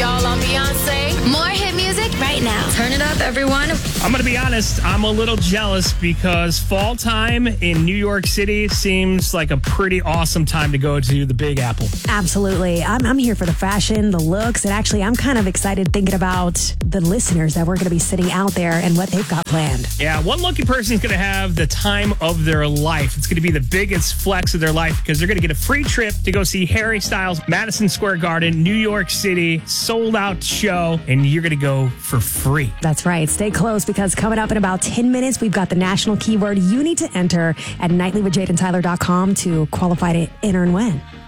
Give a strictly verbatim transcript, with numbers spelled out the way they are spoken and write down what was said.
Y'all, I'm Beyonce. More hit music right now. Turn it up, everyone. I'm going to be honest, I'm a little jealous because fall time in New York City seems like a pretty awesome time to go to the Big Apple. Absolutely. I'm, I'm here for the fashion, the looks, and actually I'm kind of excited thinking about the listeners that we're going to be sitting out there and what they've got planned. Yeah, one lucky person is going to have the time of their life. It's going to be the biggest flex of their life because they're going to get a free trip to go see Harry Styles, Madison Square Garden, New York City, sold out show, and you're going to go for free. That's right. Stay close because coming up in about ten minutes, we've got the national keyword you need to enter at nightly with jade and tyler dot com to qualify to enter and win.